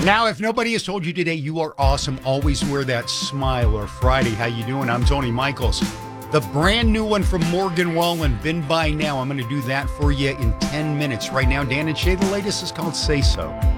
Now, if nobody has told you today you are awesome, always wear that smile. Or Friday, how you doing? I'm Tony Michaels. The brand new one from Morgan Wallen, Been By Now. I'm going to do that for you in 10 minutes. Right now, Dan and Shay, the latest is called Say So.